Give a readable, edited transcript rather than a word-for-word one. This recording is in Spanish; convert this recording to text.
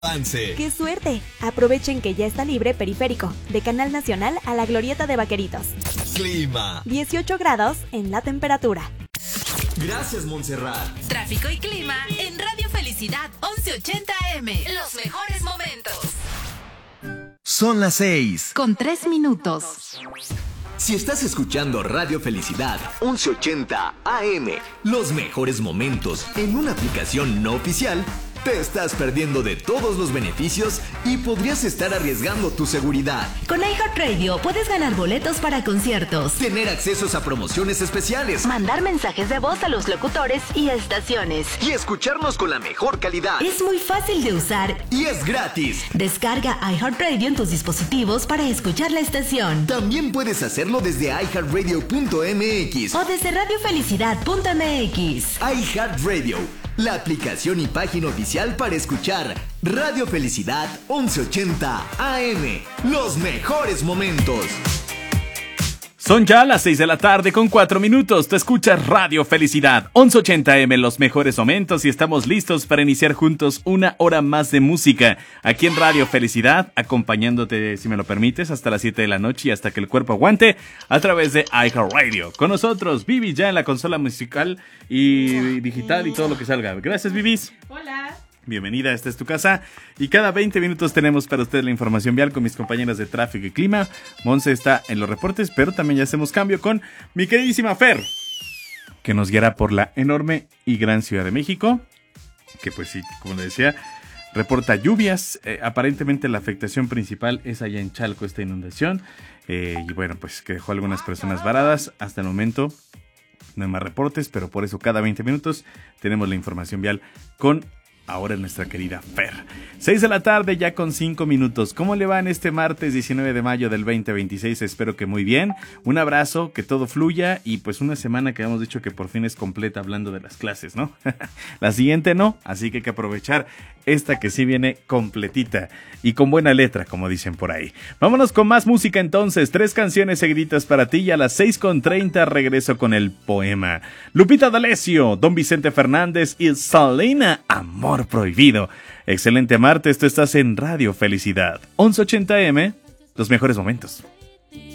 Avance. ¡Qué suerte! Aprovechen que ya está libre Periférico, de Canal Nacional a la Glorieta de Vaqueritos. Clima. 18 grados en la temperatura. Gracias, Montserrat. Tráfico y clima en Radio Felicidad 1180 AM. Los mejores momentos. Son las 6. Con 3 minutos. Si estás escuchando Radio Felicidad 1180 AM, los mejores momentos en una aplicación no oficial, te estás perdiendo de todos los beneficios y podrías estar arriesgando tu seguridad. Con iHeartRadio puedes ganar boletos para conciertos, Tener accesos a promociones especiales mandar mensajes de voz a los locutores y estaciones. y escucharnos con la mejor calidad. Es muy fácil de usar. Y es gratis. Descarga iHeartRadio en tus dispositivos para escuchar la estación. También puedes hacerlo desde iHeartRadio.mx. O desde radiofelicidad.mx. iHeartRadio, la aplicación y página oficial para escuchar Radio Felicidad 1180 AM. Los mejores momentos. Son ya las 6 de la tarde con 4 minutos. Tú escuchas Radio Felicidad 1180M, los mejores momentos, y estamos listos para iniciar juntos una hora más de música aquí en Radio Felicidad, acompañándote, si me lo permites, hasta las 7 de la noche y hasta que el cuerpo aguante a través de iHeartRadio. Con nosotros, Vivi, ya en la consola musical y digital y todo lo que salga. Gracias, Vivis. Hola. Bienvenida, esta es tu casa y cada 20 minutos tenemos para usted la información vial con mis compañeras de tráfico y clima. Monse está en los reportes, pero también ya hacemos cambio con mi queridísima Fer, que nos guiará por la enorme y gran Ciudad de México, que pues sí, como le decía, reporta lluvias. Aparentemente la afectación principal es allá en Chalco, esta inundación, y bueno, pues que dejó a algunas personas varadas. Hasta el momento no hay más reportes, pero por eso cada 20 minutos tenemos la información vial con ahora nuestra querida Fer. 6 de la tarde ya con 5 minutos. ¿Cómo le va en este martes 19 de mayo del 2026? Espero que muy bien. Un abrazo, que todo fluya y pues una semana que hemos dicho que por fin es completa hablando de las clases, ¿no? La siguiente no, así que hay que aprovechar esta que sí viene completita y con buena letra, como dicen por ahí. Vámonos con más música entonces. 3 canciones seguiditas para ti y a las 6:30 regreso con el poema. Lupita D'Alessio, Don Vicente Fernández y Selena, Amor Prohibido. Excelente martes, tú estás en Radio Felicidad 1180M, los mejores momentos.